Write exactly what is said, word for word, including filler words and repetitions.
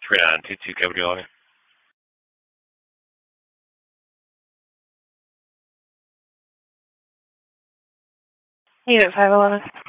three nine two two, K W L A. Unit five eleven.